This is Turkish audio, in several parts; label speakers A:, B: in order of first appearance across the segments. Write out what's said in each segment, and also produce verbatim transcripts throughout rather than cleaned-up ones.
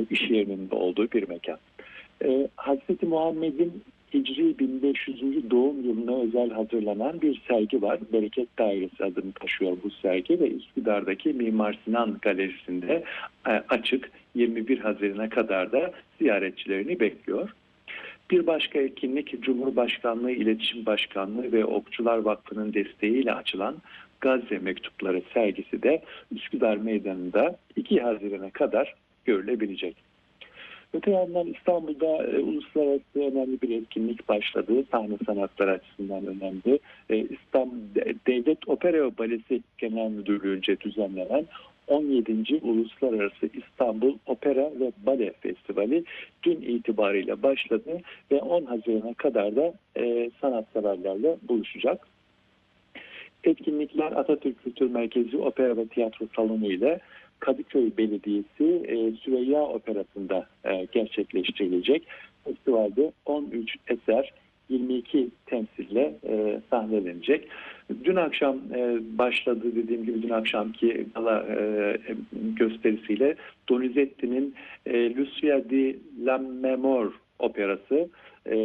A: iş yerinin olduğu bir mekan. E, Hazreti Muhammed'in Hicri bin beş yüzüncü doğum yılına özel hazırlanan bir sergi var. Bereket Dairesi adını taşıyor bu sergi ve Üsküdar'daki Mimar Sinan Galerisi'nde e, açık, yirmi bir Haziran'a kadar da ziyaretçilerini bekliyor. Bir başka etkinlik Cumhurbaşkanlığı İletişim Başkanlığı ve Okçular Vakfı'nın desteğiyle açılan Gazze Mektupları sergisi de Üsküdar Meydanı'nda iki Haziran'a kadar görülebilecek. Öte yandan İstanbul'da e, uluslararası önemli bir etkinlik başladı. Sahne sanatları açısından önemli. E, İstanbul Devlet Opera ve Balesi Genel Müdürlüğü'nce düzenlenen on yedinci Uluslararası İstanbul Opera ve Bale Festivali dün itibariyle başladı ve on Haziran'a kadar da e, sanatseverlerle buluşacak. Etkinlikler Atatürk Kültür Merkezi Opera ve Tiyatro Salonu ile Kadıköy Belediyesi e, Süreyya Operası'nda e, gerçekleştirilecek. Festivalde on üç eser yirmi iki temsille e, sahnelenecek. Dün akşam e, başladı dediğim gibi dün akşamki gala e, gösterisiyle Donizetti'nin e, Lucia di Lammermoor operası e,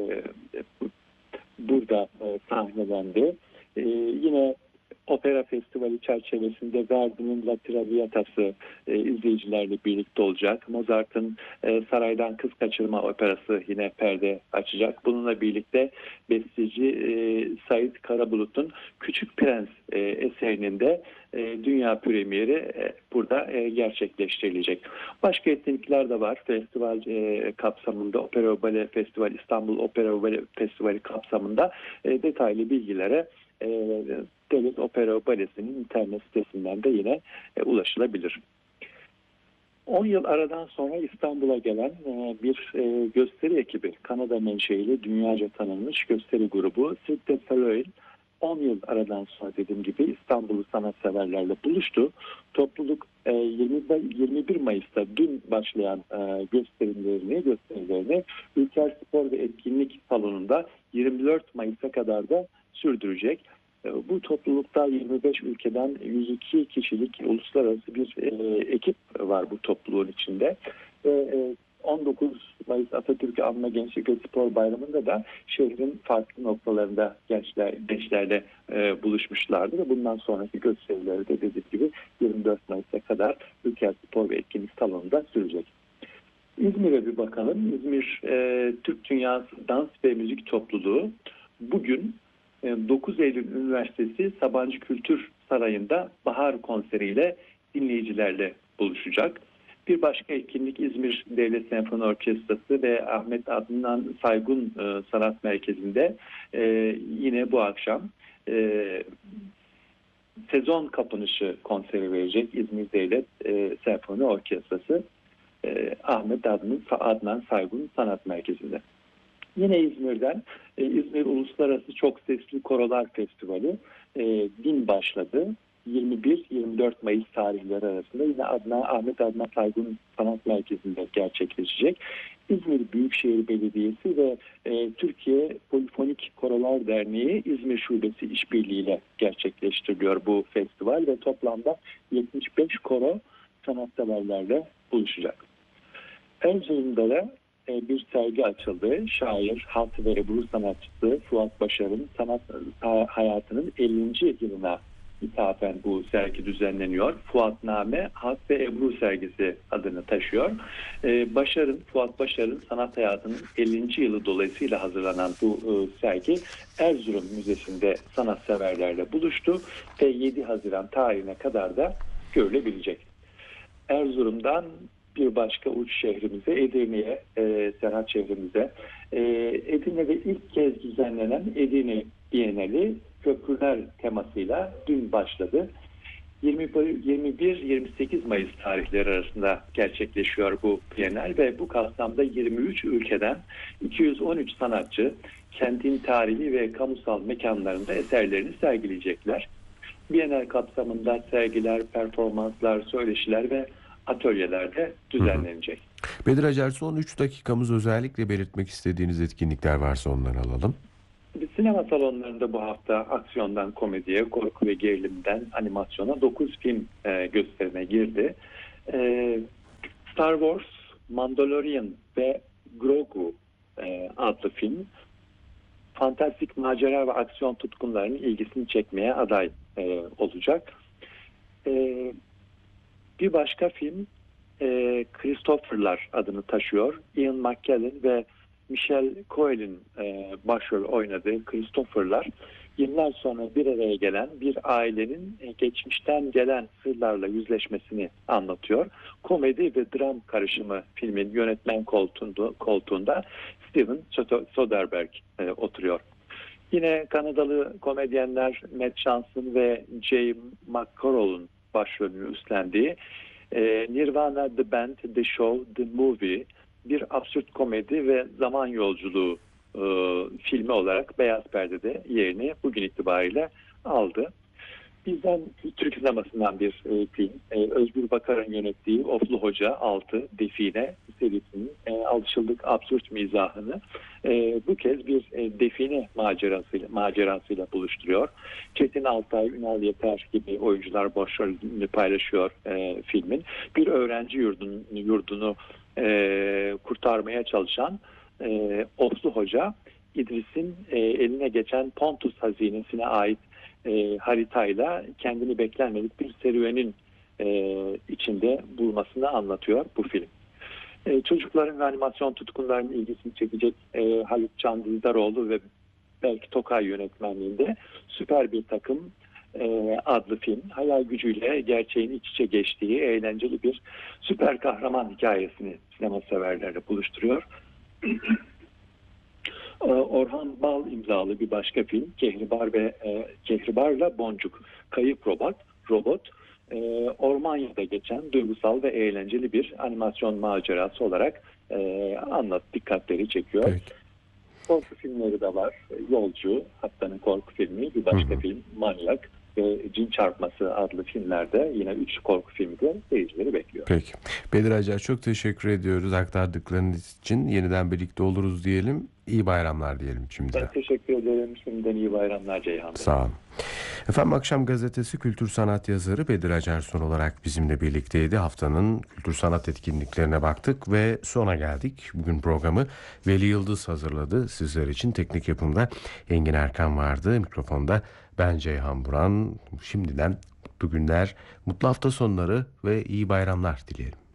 A: burada e, sahnelendi. E, yine Opera Festivali çerçevesinde Verdi'nin La Traviata'sı e, izleyicilerle birlikte olacak. Mozart'ın e, Saraydan Kız Kaçırma operası yine perde açacak. Bununla birlikte besteci e, Said Karabulut'un Küçük Prens e, eserinin de e, dünya premieri e, burada e, gerçekleştirilecek. Başka etkinlikler de var. Festival e, kapsamında Opera ve Bale Festival İstanbul Opera ve Bale Festivali kapsamında e, detaylı bilgilere e, Devlet Opera ve Balesi'nin internet sitesinden de yine e, ulaşılabilir. on yıl aradan sonra İstanbul'a gelen e, bir e, gösteri ekibi, Kanada menşeili dünyaca tanınmış gösteri grubu Cirque du Soleil on yıl aradan sonra dediğim gibi İstanbul'u sanatseverlerle buluştu. Topluluk e, yirmi bir Mayıs'ta dün başlayan e, gösterilerini, gösterilerini Ülker Spor ve Etkinlik Salonu'nda yirmi dört Mayıs'a kadar da sürdürecek. Bu toplulukta yirmi beş ülkeden yüz iki kişilik uluslararası bir e, ekip var bu topluluğun içinde. Ve e, on dokuz Mayıs Atatürk'ü Anma Gençlik ve Spor Bayramı'nda da şehrin farklı noktalarında gençler, gençlerle e, buluşmuşlardı ve bundan sonraki gösterileri de dediğim gibi yirmi dört Mayıs'a kadar Ülker Spor ve Etkinlik Salonu'nda sürecek. İzmir'e bir bakalım. İzmir e, Türk Dünyası Dans ve Müzik Topluluğu bugün dokuz Eylül Üniversitesi Sabancı Kültür Sarayı'nda bahar konseriyle dinleyicilerle buluşacak. Bir başka etkinlik İzmir Devlet Senfoni Orkestrası ve Ahmet Adnan Saygun Sanat Merkezi'nde yine bu akşam sezon kapanışı konseri verecek İzmir Devlet Senfoni Orkestrası Ahmet Adnan, Adnan Saygun Sanat Merkezi'nde. Yine İzmir'den e, İzmir Uluslararası Çok Sesli Korolar Festivali e, dün başladı. yirmi bir yirmi dört Mayıs tarihleri arasında yine Adnan, Ahmet Adnan Saygun Sanat Merkezi'nde gerçekleşecek. İzmir Büyükşehir Belediyesi ve e, Türkiye Polifonik Korolar Derneği İzmir Şubesi işbirliğiyle gerçekleştiriliyor bu festival ve toplamda yetmiş beş koro sanatseverlerle buluşacak. Erzurum'da da bir sergi açıldı. Şair, halk ve Ebru sanatçısı Fuat Başar'ın sanat hayatının ellinci yılına ithafen bu sergi düzenleniyor. Fuatname Halk ve Ebru sergisi adını taşıyor. Başar'ın, Fuat Başar'ın sanat hayatının ellinci yılı dolayısıyla hazırlanan bu sergi Erzurum Müzesi'nde sanatseverlerle buluştu ve yedi Haziran tarihine kadar da görülebilecek. Erzurum'dan bir başka uç şehrimize, Edirne'ye, e, seyahat şehrimize. E, Edirne'de ilk kez düzenlenen Edirne Bienali köprüler temasıyla dün başladı. yirmi bir yirmi sekiz Mayıs tarihleri arasında gerçekleşiyor bu Bienal ve bu kapsamda yirmi üç ülkeden iki yüz on üç sanatçı kentin tarihi ve kamusal mekanlarında eserlerini sergileyecekler. Bienal kapsamında sergiler, performanslar, söyleşiler ve atölyelerde düzenlenecek.
B: Bedir Acar, son üç dakikamız özellikle belirtmek istediğiniz etkinlikler varsa onları alalım.
A: Sinema salonlarında bu hafta aksiyondan komediye, korku ve gerilimden animasyona dokuz film e, gösterime girdi. E, Star Wars Mandalorian ve Grogu e, adlı film fantastik macera ve aksiyon tutkunlarının ilgisini çekmeye aday e, olacak. E, bir başka film e, Christopher'lar adını taşıyor. Ian McKellen ve Michelle Coel'in e, başrol oynadığı Christopher'lar yıllar sonra bir araya gelen bir ailenin e, geçmişten gelen sırlarla yüzleşmesini anlatıyor. Komedi ve dram karışımı filmin yönetmen koltuğunda, koltuğunda Steven Soderbergh e, oturuyor. Yine Kanadalı komedyenler Matt Johnson ve Jay McCarroll'un başrolünü üstlendiği e, Nirvana The Band, The Show, The Movie bir absürt komedi ve zaman yolculuğu e, filmi olarak Beyaz Perde'de yerini bugün itibariyle aldı. Bizden Türk sinemasından bir e, film. E, Özgür Bakar'ın yönettiği Oflu Hoca altı Define serisinin e, alışıldık absürt mizahını e, bu kez bir e, define macerasıyla, macerasıyla buluşturuyor. Çetin Altay, Ünal Yeter gibi oyuncular başrolünü paylaşıyor e, filmin. Bir öğrenci yurdun, yurdunu e, kurtarmaya çalışan e, Oflu Hoca, İdris'in e, eline geçen Pontus hazinesine ait E, haritayla kendini beklenmedik bir serüvenin e, içinde bulmasını anlatıyor bu film. E, çocukların ve animasyon tutkunlarının ilgisini çekecek e, Haluk Can Dizdaroğlu ve Belki Tokay yönetmenliğinde Süper Bir Takım e, adlı film, hayal gücüyle gerçeğin iç içe geçtiği eğlenceli bir süper kahraman hikayesini sinema severlerle buluşturuyor. Orhan Bal imzalı bir başka film Kehribar ve e, Kehribar'la Boncuk Kayıp Robot Robot e, Ormanya'da geçen duygusal ve eğlenceli bir animasyon macerası olarak e, anlat dikkatleri çekiyor.
B: Peki.
A: Korku filmleri de var. Yolcu, Haftanın korku filmi, bir başka hı hı. film Manyak ve Cin Çarpması adlı filmlerde yine üç korku filmi de seyircileri bekliyor.
B: Peki. Bedir Acar, çok teşekkür ediyoruz aktardıklarınız için. Yeniden birlikte oluruz diyelim. İyi bayramlar diyelim şimdiden.
A: Ben teşekkür ederim. Şimdiden iyi bayramlar Ceyhan Bey.
B: Sağ olun. Efendim, Akşam Gazetesi kültür sanat yazarı Bedir Acar son olarak bizimle birlikteydi. Haftanın kültür sanat etkinliklerine baktık ve sona geldik. Bugün programı Veli Yıldız hazırladı. Sizler için teknik yapımda Engin Erkan vardı. Mikrofonda ben Ceyhan Buran. Şimdiden mutlu günler, mutlu hafta sonları ve iyi bayramlar dileyelim.